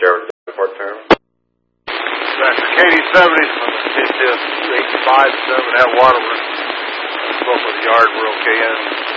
Sheriff Report Term. Dr. Katie 70 from the 85-7 at Waterman. Spoke with the yard, we're okay in.